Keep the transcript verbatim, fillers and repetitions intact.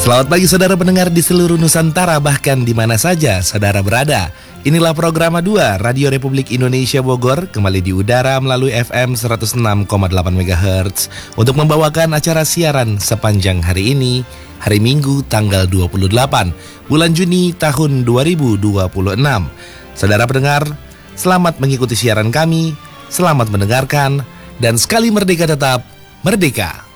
Selamat pagi saudara pendengar di seluruh Nusantara, bahkan di mana saja saudara berada. Inilah program dua Radio Republik Indonesia Bogor, kembali di udara melalui F M seratus enam koma delapan megahertz untuk membawakan acara siaran sepanjang hari ini, hari Minggu tanggal dua puluh delapan bulan Juni tahun dua ribu dua puluh enam. Saudara pendengar, selamat mengikuti siaran kami, selamat mendengarkan, dan sekali merdeka tetap merdeka.